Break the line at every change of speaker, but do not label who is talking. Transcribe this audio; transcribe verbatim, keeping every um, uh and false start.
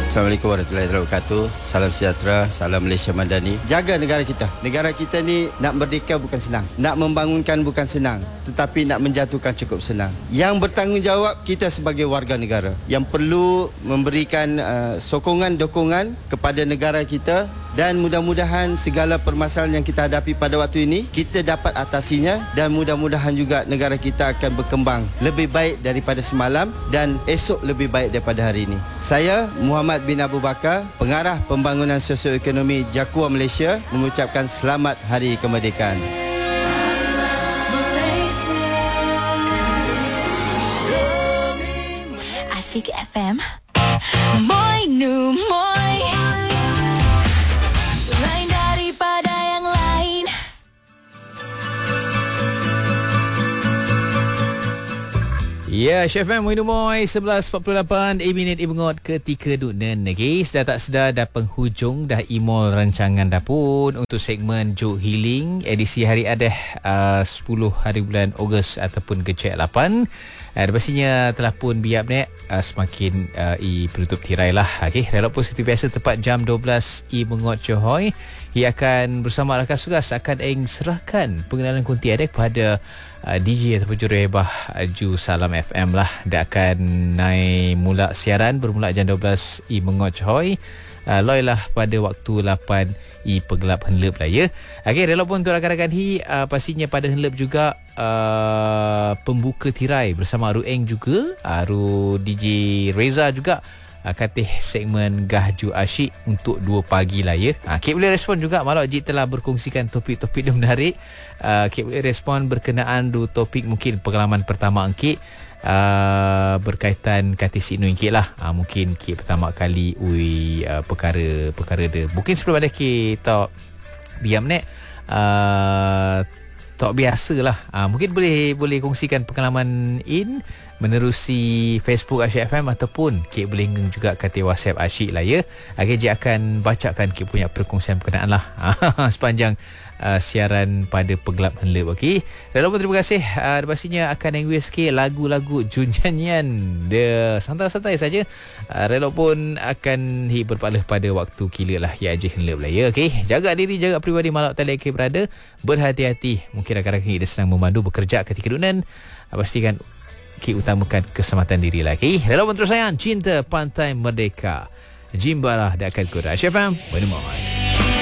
Assalamualaikum warahmatullahi wabarakatuh. Salam sejahtera, salam Malaysia Madani. Jaga negara kita. Negara kita ni nak merdeka bukan senang. Nak membangunkan bukan senang. Tetapi nak menjatuhkan cukup senang. Yang bertanggungjawab kita sebagai warga negara. Yang perlu memberikan uh, sokongan, dokongan kepada negara kita. Dan mudah-mudahan segala permasalahan yang kita hadapi pada waktu ini, kita dapat atasinya. Dan mudah-mudahan juga negara kita akan berkembang lebih baik daripada semalam. Dan esok lebih baik daripada hari ini. Saya, Muhammad bin Abu Bakar, Pengarah Pembangunan Sosioekonomi Jakua Malaysia, mengucapkan selamat Hari Kemerdekaan.
Asyik F M Moi nu moi, lain daripada yang lain.
Ya, Chef M, Moi Moi, sebelas empat puluh lapan, eh minit ibngot ketika dunen lagi. Sudah tak sedar dah penghujung dah email rancangan dah pun untuk segmen Joke Healing edisi hari adah uh, sepuluh hari bulan Ogos ataupun kecek lapan. Uh, pastinya telah pun biap ni uh, semakin uh, i penutup tirai lah. Okay, walaupun seperti biasa tepat jam dua belas i mengot Johoi, ia akan bersama rakan sugas akan eng serahkan pengenalan kunti ada kepada uh, D J ataupun juruhebah uh, Ju Salam F M lah. Dia akan naik mula siaran bermula jam dua belas i mengot Johoi. Uh, Loi lah pada waktu lapan i pegelap henlep lah ya. Okey, rela pun untuk rakan-rakan hi uh, pastinya pada henlep juga uh, pembuka tirai bersama Aru Eng juga, Aru D J Reza juga uh, katih segmen Gahju Asyik untuk dua pagi lah ya. Uh, Kek boleh respon juga malah Jit telah berkongsikan topik-topik yang menarik. Uh, Kek boleh respon berkenaan du topik mungkin pengalaman pertama Kek. Uh, berkaitan kata si Nur Kek lah. uh, Mungkin Kek pertama kali ui uh, perkara-perkara dia. Mungkin sebelum ada Kek tak diam nek uh, tak biasa lah. uh, Mungkin boleh boleh kongsikan pengalaman in menerusi Facebook Asyik F M ataupun Kek boleh ngeng juga kata WhatsApp Asyik lah ya. Okay, Kek akan bacakan Kek punya perkongsian berkenaan lah sepanjang Uh, siaran pada pegelap henlep. Okey, dan lupa terima kasih. Uh, pastinya akan yang U S K lagu-lagu Jun Nyanyian dia santai-santai saja. Uh, Relok pun akan hi berpalah pada waktu kila lah ya je henlep lah ya. Okey, jaga diri, jaga peribadi malak tali akhir berada, berhati-hati. Mungkin rakan-rakan dia sedang memandu bekerja ketika dunan. Uh, pastikan kita utamakan keselamatan diri lah. Okey, relok pun terus sayang cinta pantai merdeka. Jimbalah dia akan kurang. Chef M, Bonimoi.